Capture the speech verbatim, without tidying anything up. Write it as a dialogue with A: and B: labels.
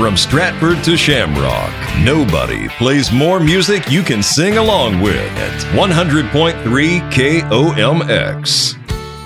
A: from Stratford to Shamrock, nobody plays more music you can sing along with at one hundred point three K O M X.